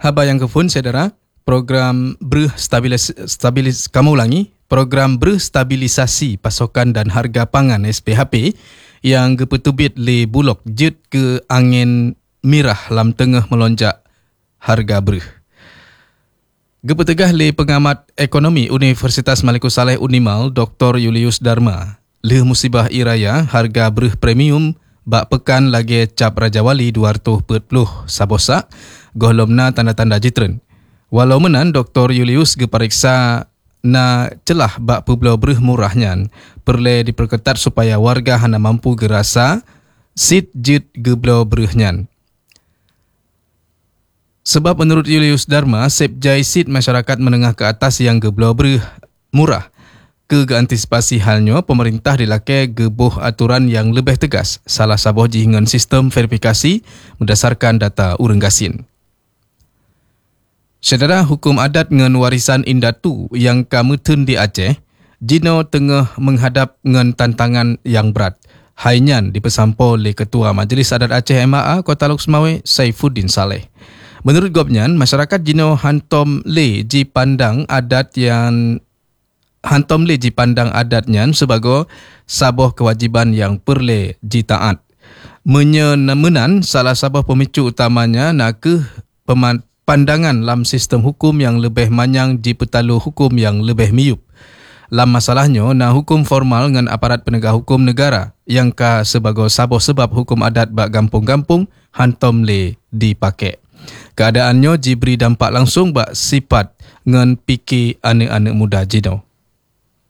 Haba yang kefun saudara, program program berstabilisasi pasokan dan harga pangan SPHP yang kepetubit le Bulog jut ke angin mirah lam tengah melonjak harga beruh. Gepetegah le pengamat ekonomi Universitas Maliku Saleh Unimal Dr. Julius Dharma. Le musibah iraya harga beruh premium bak pekan lagi cap Raja Wali 240 sabosak gohlomna tanda-tanda jitren. Walau menan Dr. Julius gepariksa na celah bak peblau beruh murahnya perle diperketat supaya warga hana mampu gerasa sit jit geblau beruhnya. Sebab menurut Julius Dharma, sepjai sit masyarakat menengah ke atas yang geblau beruh murah. Ke antisipasi halnya, pemerintah dilakai gebuh aturan yang lebih tegas. Salah sabuh jihingan sistem verifikasi berdasarkan data urang gasin. Saudara, hukum adat ngan warisan Indatu yang kamutun di Aceh, jino tengah menghadap ngan tantangan yang berat. Hainyan dipesampo oleh Ketua Majlis Adat Aceh MAA Kota Lok Semawe, Saifuddin Saleh. Menurut Gobnyan, masyarakat jino hantom le ji pandang adatnya sebagai sabuh kewajiban yang perle ji taat. Menyenemenan salah sabuh pemicu utamanya nak ke pandangan lam sistem hukum yang lebih manyang ji petalu hukum yang lebih miup. Lam masalahnya na hukum formal dengan aparat penegak hukum negara yang ka sebagai sabuh sebab hukum adat bak gampung-gampung hantom le dipakai. Keadaannya diberi dampak langsung bak sifat ngan fikir anak-anak muda jino.